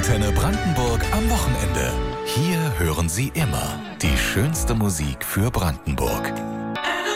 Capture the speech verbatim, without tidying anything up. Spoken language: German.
Antenne Brandenburg am Wochenende. Hier hören Sie immer die schönste Musik für Brandenburg.